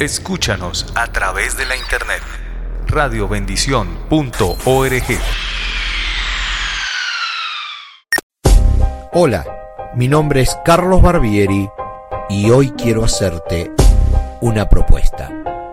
Escúchanos a través de la internet. radiobendición.org. Hola, mi nombre es Carlos Barbieri y hoy quiero hacerte una propuesta.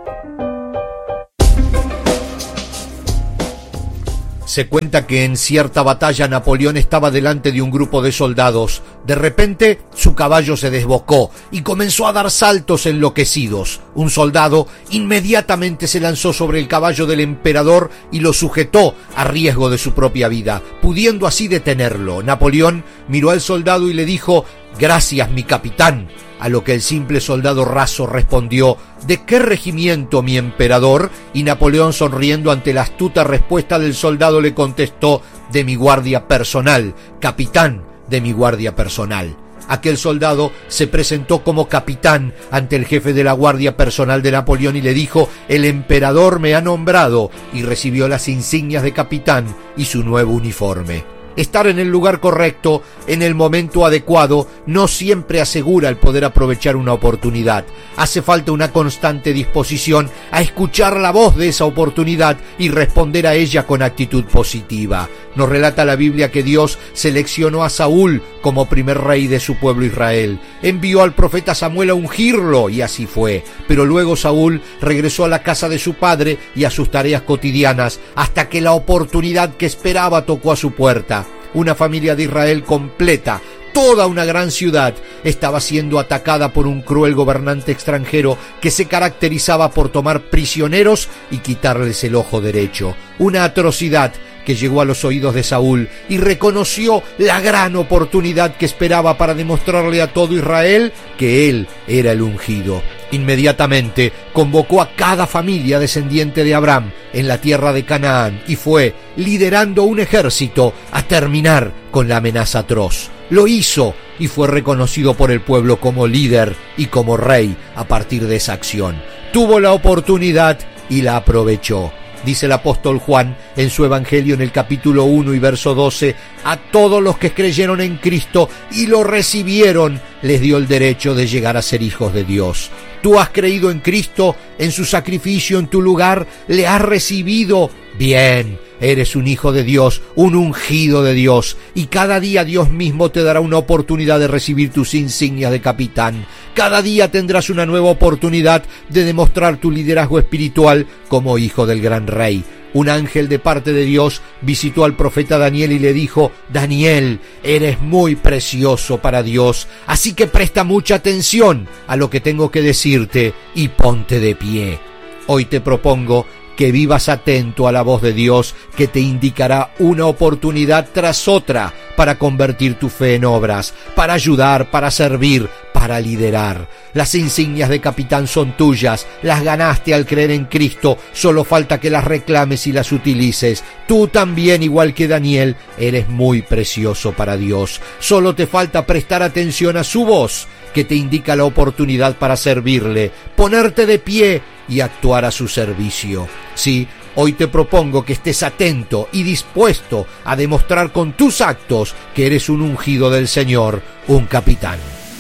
Se cuenta que en cierta batalla Napoleón estaba delante de un grupo de soldados. De repente su caballo se desbocó y comenzó a dar saltos enloquecidos. Un soldado inmediatamente se lanzó sobre el caballo del emperador y lo sujetó a riesgo de su propia vida, pudiendo así detenerlo. Napoleón miró al soldado y le dijo: «Gracias, mi capitán». A lo que el simple soldado raso respondió: «¿De qué regimiento, mi emperador?». Y Napoleón, sonriendo ante la astuta respuesta del soldado, le contestó: «De mi guardia personal, capitán de mi guardia personal». Aquel soldado se presentó como capitán ante el jefe de la guardia personal de Napoleón y le dijo: «El emperador me ha nombrado», y recibió las insignias de capitán y su nuevo uniforme. Estar en el lugar correcto, en el momento adecuado, no siempre asegura el poder aprovechar una oportunidad. Hace falta una constante disposición a escuchar la voz de esa oportunidad y responder a ella con actitud positiva. Nos relata la Biblia que Dios seleccionó a Saúl como primer rey de su pueblo Israel. Envió al profeta Samuel a ungirlo, y así fue. Pero luego Saúl regresó a la casa de su padre y a sus tareas cotidianas, hasta que la oportunidad que esperaba tocó a su puerta. Una familia de Israel completa, toda una gran ciudad, estaba siendo atacada por un cruel gobernante extranjero que se caracterizaba por tomar prisioneros y quitarles el ojo derecho. Una atrocidad que llegó a los oídos de Saúl, y reconoció la gran oportunidad que esperaba para demostrarle a todo Israel que él era el ungido. Inmediatamente convocó a cada familia descendiente de Abraham en la tierra de Canaán y fue, liderando un ejército, a terminar con la amenaza atroz. Lo hizo y fue reconocido por el pueblo como líder y como rey a partir de esa acción. Tuvo la oportunidad y la aprovechó. Dice el apóstol Juan en su Evangelio en el capítulo 1 y verso 12: «A todos los que creyeron en Cristo y lo recibieron, les dio el derecho de llegar a ser hijos de Dios». Tú has creído en Cristo, en su sacrificio en tu lugar, le has recibido. Bien, eres un hijo de Dios, un ungido de Dios, y cada día Dios mismo te dará una oportunidad de recibir tus insignias de capitán. Cada día tendrás una nueva oportunidad de demostrar tu liderazgo espiritual como hijo del gran rey. Un ángel de parte de Dios visitó al profeta Daniel y le dijo: «Daniel, eres muy precioso para Dios, así que presta mucha atención a lo que tengo que decirte y ponte de pie». Hoy te propongo que vivas atento a la voz de Dios, que te indicará una oportunidad tras otra para convertir tu fe en obras, para ayudar, para servir, para liderar. Las insignias de capitán son tuyas, las ganaste al creer en Cristo, solo falta que las reclames y las utilices. Tú también, igual que Daniel, eres muy precioso para Dios. Solo te falta prestar atención a su voz, que te indica la oportunidad para servirle, ponerte de pie y actuar a su servicio. Sí, hoy te propongo que estés atento y dispuesto a demostrar con tus actos que eres un ungido del Señor, un capitán.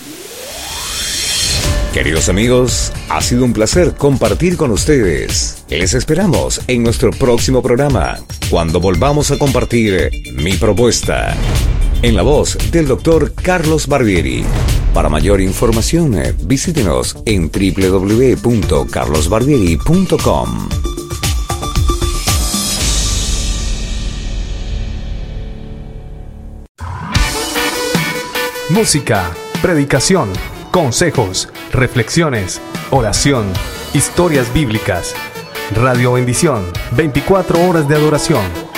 Queridos amigos, ha sido un placer compartir con ustedes. Les esperamos en nuestro próximo programa, cuando volvamos a compartir Mi Propuesta, en la voz del Dr. Carlos Barbieri. Para mayor información, visítenos en www.carlosbarbieri.com. Música, predicación, consejos, reflexiones, oración, historias bíblicas. Radio Bendición, 24 horas de adoración.